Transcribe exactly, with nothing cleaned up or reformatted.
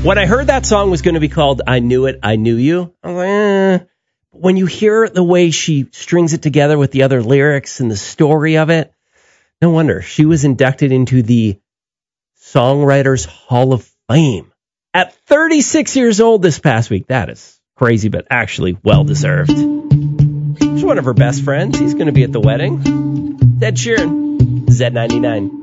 When I heard that song was going to be called I Knew It, I Knew You, I was like, eh. When you hear the way she strings it together with the other lyrics and the story of it, no wonder she was inducted into the Songwriters Hall of Fame at thirty-six years old this past week. That is crazy, but actually well-deserved. She's one of her best friends. He's going to be at the wedding. Ed Sheeran, Z ninety-nine.